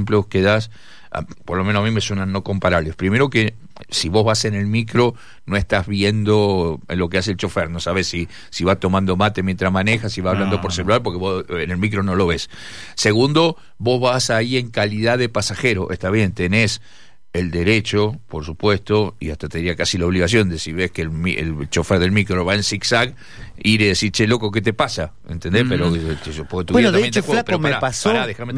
ejemplos que das, por lo menos a mí me suenan no comparables. Primero que si vos vas en el micro no estás viendo lo que hace el chofer, no sabes si va tomando mate mientras maneja, si va hablando por celular, porque vos en el micro no lo ves. Segundo, vos vas ahí en calidad de pasajero, está bien, tenés el derecho, por supuesto, y hasta te diría casi la obligación de, si ves que el chofer del micro va en zigzag, ir y decir, che, loco, ¿qué te pasa? ¿Entendés? Pero bueno, de hecho, Flaco, me pasó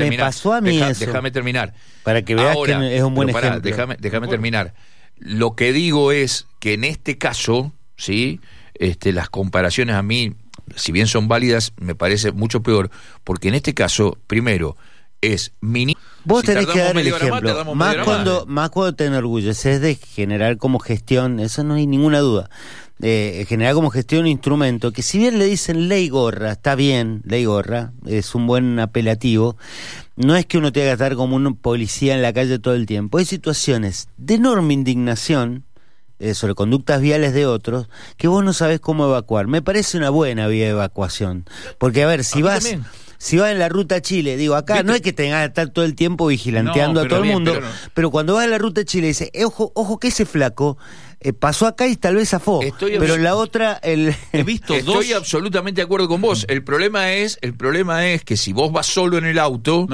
a mí eso. Déjame terminar. Para que veas ahora, que es un buen ejemplo. Déjame terminar. Lo que digo es que en este caso, ¿sí? Las comparaciones a mí, si bien son válidas, me parece mucho peor, porque en este caso, primero, es vos tenés que dar el ejemplo, más cuando te enorgulleces de generar como gestión, eso no hay ninguna duda, generar como gestión un instrumento que, si bien le dicen ley gorra, está bien, ley gorra, es un buen apelativo, no es que uno tenga que estar como un policía en la calle todo el tiempo. Hay situaciones de enorme indignación sobre conductas viales de otros que vos no sabés cómo evacuar. Me parece una buena vía de evacuación, porque a ver, si vas en la ruta a Chile, digo, acá no es que tengas que estar todo el tiempo vigilanteando a todo el mundo, pero cuando vas a la ruta a Chile dices, ojo que ese flaco pasó acá y tal vez zafó, pero en la otra estoy absolutamente de acuerdo con vos. El problema es que si vos vas solo en el auto,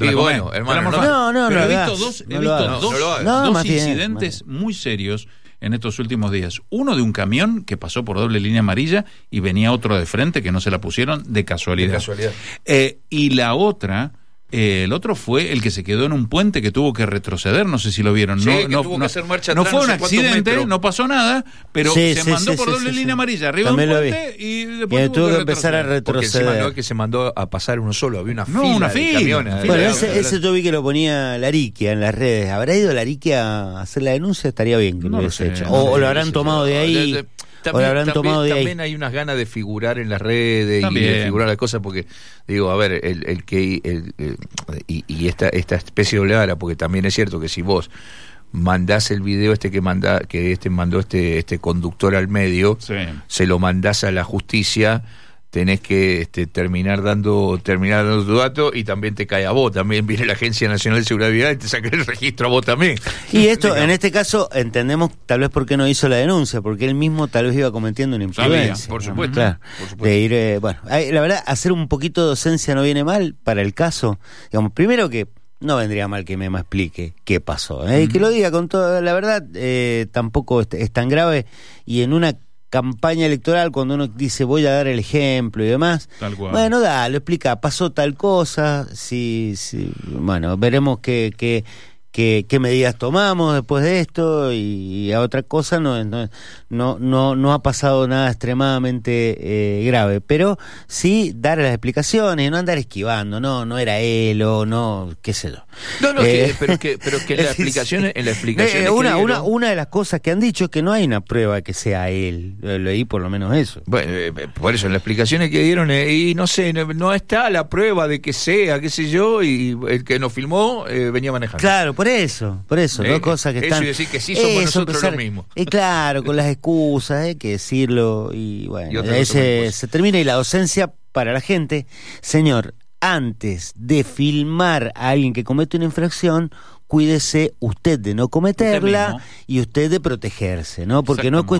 hermano, he visto dos incidentes muy serios en estos últimos días. Uno de un camión que pasó por doble línea amarilla y venía otro de frente que no se la pusieron de casualidad. Y la otra, el otro fue el que se quedó en un puente que tuvo que retroceder, no sé si lo vieron. Tuvo que hacer marcha atrás, no fue un accidente, no pasó nada, pero se mandó por doble línea amarilla arriba del puente y después tuvo que empezar a retroceder. Porque no es que se mandó a pasar uno solo, había una fila de camiones. Bueno, ese yo vi que lo ponía Lariquia en las redes. ¿Habrá ido Lariquia a hacer la denuncia? Estaría bien que lo hubiese hecho. O lo habrán tomado de ahí. También hay unas ganas de figurar en las redes y de figurar las cosas, porque digo, a ver, esta especie de oleada, porque también es cierto que si vos mandás el video que mandó este conductor al medio, se lo mandás a la justicia, tenés que terminar dando tu dato y también te cae a vos, también viene la Agencia Nacional de Seguridad Vial y te saca el registro a vos también. Y esto, en este caso, entendemos tal vez por qué no hizo la denuncia, porque él mismo tal vez iba cometiendo una imprudencia. Por supuesto. Claro, por supuesto. De ir, la verdad, hacer un poquito de docencia no viene mal para el caso. Digamos, primero que no vendría mal que Mema explique qué pasó, y que lo diga con toda la verdad, tampoco es tan grave, y en una campaña electoral, cuando uno dice voy a dar el ejemplo y demás, bueno, lo explica, pasó tal cosa, bueno, veremos qué medidas tomamos después de esto, y a otra cosa no ha pasado nada extremadamente grave, pero sí dar las explicaciones y no andar esquivando, no era él o no, qué sé yo. Pero que la explicación una de las cosas que han dicho es que no hay una prueba que sea él, leí por lo menos eso. Bueno, por eso en las explicaciones que dieron, y no sé, no está la prueba de que sea, qué sé yo, y el que nos filmó venía manejando. Claro, por eso, dos cosas que están. Eso y decir que sí somos nosotros lo mismo. Claro, con las excusas, hay que decirlo, y bueno, ahí se termina. Y la docencia para la gente, señor, antes de filmar a alguien que comete una infracción, cuídese usted de no cometerla y usted de protegerse, ¿no? Porque no es cuestión